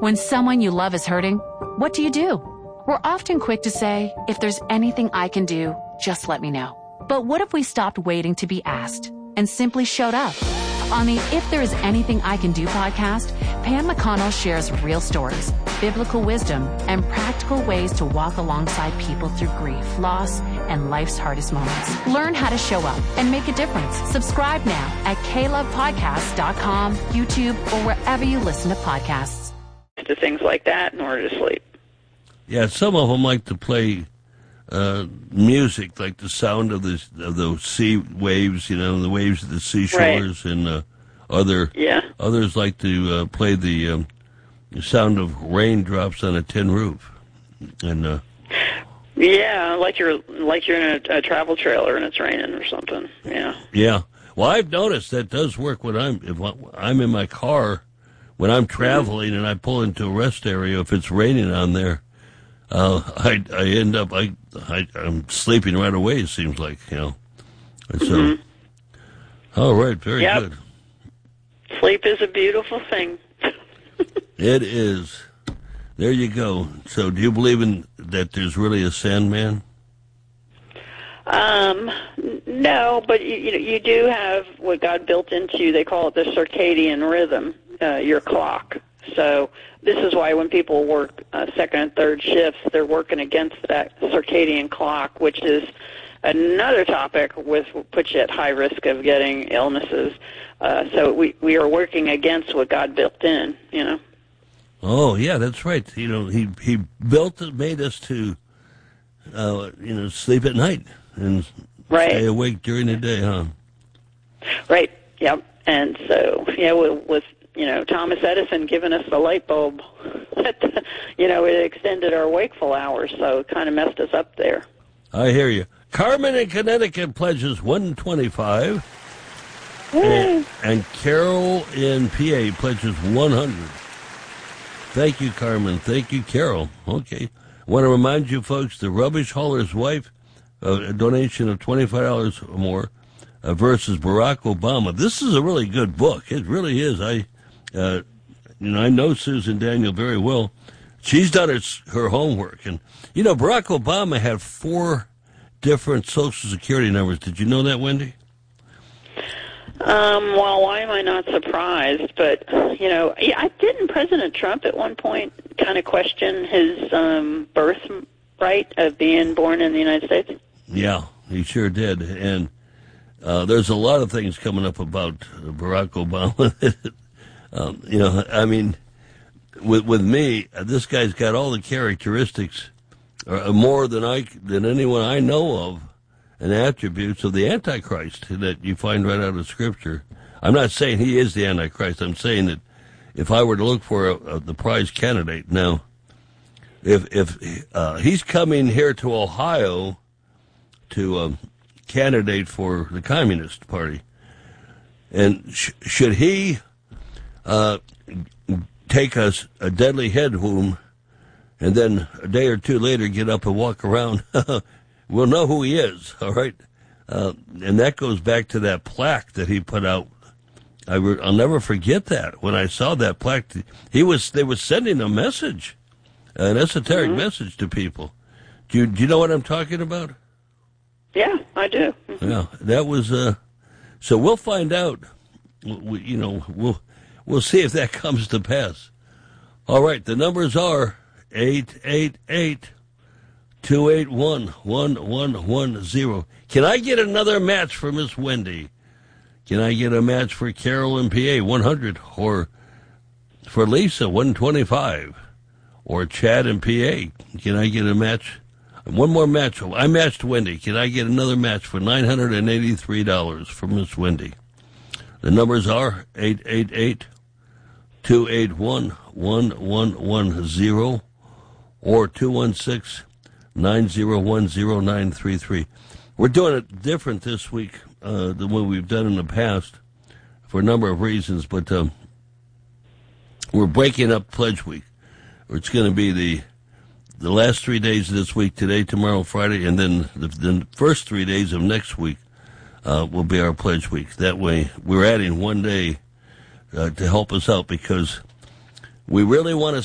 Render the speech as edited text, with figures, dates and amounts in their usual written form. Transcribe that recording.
When someone you love is hurting, what do? We're often quick to say, if there's anything I can do, just let me know. But what if we stopped waiting to be asked and simply showed up? On the If There Is Anything I Can Do podcast, Pam McConnell shares real stories, biblical wisdom, and practical ways to walk alongside people through grief, loss, and life's hardest moments. Learn how to show up and make a difference. Subscribe now at KLovePodcasts.com, YouTube, or wherever you listen to podcasts. To things like that in order to sleep. Yeah, some of them like to play music, like the sound of the sea waves, the waves of the seashores, right. And others like to play the sound of raindrops on a tin roof, and like you're in a travel trailer and it's raining or something. Yeah. Well, I've noticed that does work when I'm in my car when I'm traveling and I pull into a rest area. If it's raining on there, I end up I'm sleeping right away. It seems like, So, all right, very good. Sleep is a beautiful thing. It is. There you go. So, do you believe in that? There's really a Sandman? No, but you do have what God built into you. They call it the circadian rhythm, your clock. So this is why when people work second and third shifts, they're working against that circadian clock, which is another topic which puts you at high risk of getting illnesses. So we are working against what God built in, Oh, yeah, that's right. He made us to, sleep at night and stay awake during the day, huh? Right, yep. And so, with Thomas Edison giving us the light bulb, it extended our wakeful hours, so it kind of messed us up there. I hear you. Carmen in Connecticut pledges $125, and Carol in PA pledges $100. Thank you, Carmen. Thank you, Carol. Okay. I want to remind you folks, The Rubbish Hauler's Wife, a donation of $25 or more, versus Barack Obama. This is a really good book. It really is. I know Susan Daniel very well. She's done her homework. And, Barack Obama had 4 different Social Security numbers. Did you know that, Wendy? Well, why am I not surprised? But, didn't President Trump at one point kind of question his birthright of being born in the United States? Yeah, he sure did. And there's a lot of things coming up about Barack Obama. With me, this guy's got all the characteristics, more than anyone I know of, and attributes of the Antichrist that you find right out of Scripture. I'm not saying he is the Antichrist. I'm saying that if I were to look for the prize candidate now, if he's coming here to Ohio to candidate for the Communist Party, and should he take a deadly head wound and then a day or two later get up and walk around, we'll know who he is, all right? And that goes back to that plaque that he put out. I'll never forget that. When I saw that plaque, they were sending a message, an esoteric message to people. Do you know what I'm talking about? Yeah, I do. Yeah, that was, so we'll find out. We'll see if that comes to pass. All right, the numbers are 888-281-1110. Can I get another match for Miss Wendy? Can I get a match for Carol in PA, 100, or for Lisa, 125, or Chad in PA? Can I get a match? One more match. I matched Wendy. Can I get another match for $983 for Miss Wendy? The numbers are 888-281-1110 or 216-901-0933. We're doing it different this week than what we've done in the past for a number of reasons, but we're breaking up Pledge Week. It's going to be the last 3 days of this week, today, tomorrow, Friday, and then the first 3 days of next week will be our Pledge Week. That way, we're adding one day to help us out because we really want to